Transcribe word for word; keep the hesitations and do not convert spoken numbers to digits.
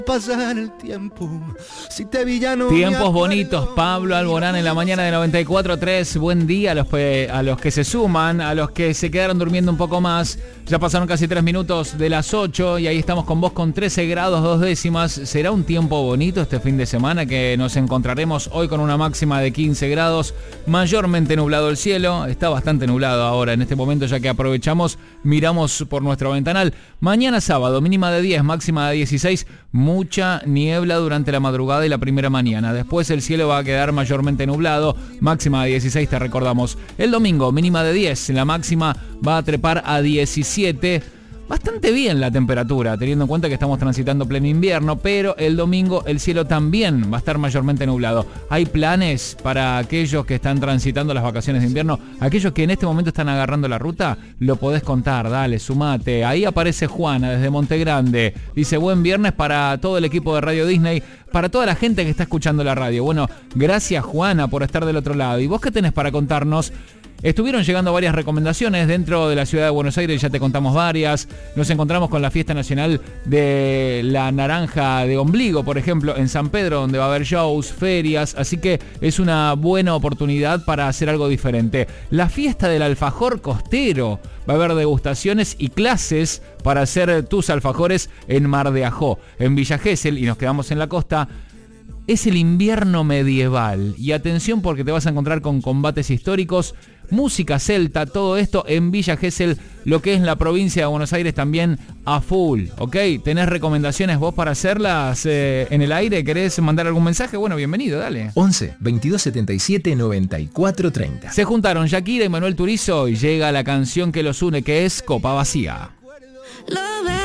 Pasar el tiempo, si te vi ya no Tiempos bonitos, Pablo Alborán en la mañana de noventa y cuatro punto tres. Buen día a los, a los que se suman, a los que se quedaron durmiendo un poco más. Ya pasaron casi tres minutos de las ocho y ahí estamos con vos con trece grados dos décimas. Será un tiempo bonito este fin de semana que nos encontraremos hoy con una máxima de quince grados. Mayormente nublado el cielo, está bastante nublado ahora en este momento ya que aprovechamos, miramos por nuestro ventanal. Mañana sábado, mínima de diez, máxima de dieciséis. Mucha niebla durante la madrugada y la primera mañana. Después el cielo va a quedar mayormente nublado, máxima de dieciséis, te recordamos. El domingo, mínima de diez, la máxima va a trepar a diecisiete. Bastante bien la temperatura, teniendo en cuenta que estamos transitando pleno invierno, pero el domingo el cielo también va a estar mayormente nublado. Hay planes para aquellos que están transitando las vacaciones de invierno, aquellos que en este momento están agarrando la ruta, lo podés contar, dale, sumate. Ahí aparece Juana desde Monte Grande, dice buen viernes para todo el equipo de Radio Disney, para toda la gente que está escuchando la radio. Bueno, gracias Juana por estar del otro lado. ¿Y vos qué tenés para contarnos? Estuvieron llegando varias recomendaciones dentro de la ciudad de Buenos Aires, ya te contamos varias. Nos encontramos con la fiesta nacional de la naranja de ombligo, por ejemplo, en San Pedro, donde va a haber shows, ferias, así que es una buena oportunidad para hacer algo diferente. La fiesta del alfajor costero, va a haber degustaciones y clases para hacer tus alfajores en Mar de Ajó, en Villa Gesell, y nos quedamos en la costa. Es el invierno medieval y atención porque te vas a encontrar con combates históricos, música celta, todo esto en Villa Gesell, lo que es la provincia de Buenos Aires también a full, ¿ok? ¿Tenés recomendaciones vos para hacerlas eh, en el aire? ¿Querés mandar algún mensaje? Bueno, bienvenido, dale. once, veintidós setenta y siete, noventa y cuatro treinta. Se juntaron Shakira y Manuel Turizo y llega la canción que los une, que es Copa Vacía.